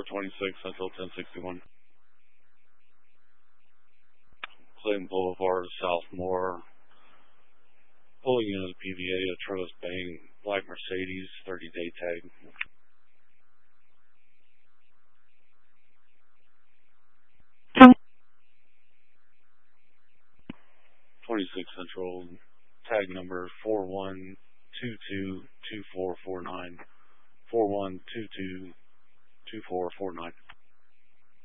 426 Central 1061. Clayton Boulevard, Southmore. Pulling into the PVA, a Travis Bang, black Mercedes, 30-day tag. 26 Central, tag number 41222449. 41222449.